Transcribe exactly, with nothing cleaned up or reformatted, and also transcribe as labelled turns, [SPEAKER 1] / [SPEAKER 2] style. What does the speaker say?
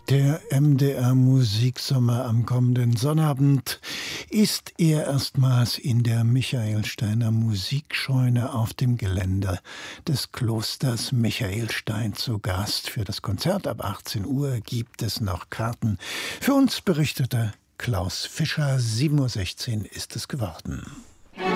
[SPEAKER 1] Der M D R Musiksommer am kommenden Sonnabend ist er erstmals in der Michaelsteiner Musikscheune auf dem Gelände des Klosters Michaelstein zu Gast. Für das Konzert ab achtzehn Uhr gibt es noch Karten. Für uns berichtete Klaus Fischer, sieben Uhr sechzehn ist es geworden.